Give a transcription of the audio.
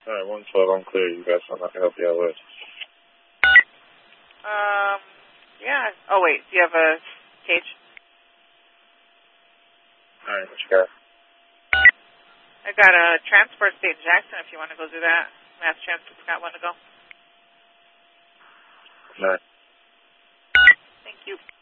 Alright, 112, I'm clear. You got something I can help you out with? Yeah. Oh, wait. Do you have a cage? Alright, what you got? I got a transport state in Jackson if you want to go do that. Mass Transit's got one to go. Alright. Thank you.